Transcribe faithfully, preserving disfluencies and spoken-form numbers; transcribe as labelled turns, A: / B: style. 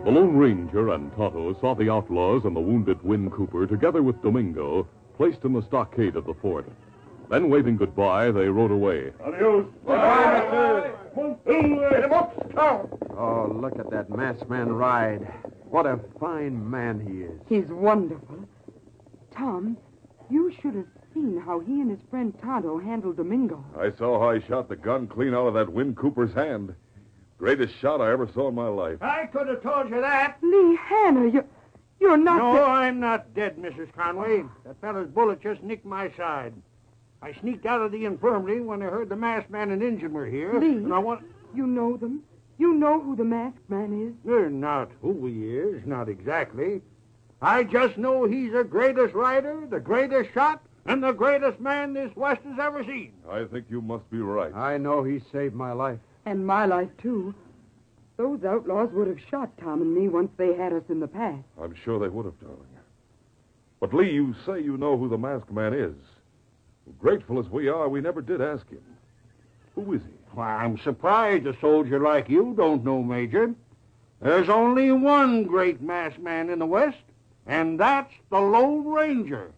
A: The Lone Ranger and Tonto saw the outlaws and the wounded Win Cooper, together with Domingo, placed in the stockade of the fort. Then, waving goodbye, they rode away.
B: Adios. Bye,
C: Oh, look at that masked man ride. What a fine man he is.
D: He's wonderful. Tom, you should have seen how he and his friend Tonto handled Domingo.
B: I saw how he shot the gun clean out of that Win Cooper's hand. Greatest shot I ever saw in my life.
E: I could have told you that.
D: Lee Hanna, you're, you're not...
E: No,
D: the...
E: I'm not dead, Missus Conway. That fellow's bullet just nicked my side. I sneaked out of the infirmary when I heard the masked man and Injun were here.
D: Lee,
E: and I want...
D: you know them? You know who the masked man is?
E: They're not who he is, not exactly. I just know he's the greatest rider, the greatest shot, and the greatest man this West has ever seen.
B: I think you must be right.
C: I know he saved my life.
D: And my life, too. Those outlaws would have shot Tom and me once they had us in the pass.
B: I'm sure they would have, darling. But, Lee, you say you know who the masked man is. Grateful as we are, we never did ask him. Who is he?
E: Why, I'm surprised a soldier like you don't know, Major. There's only one great masked man in the West, and that's the Lone Ranger.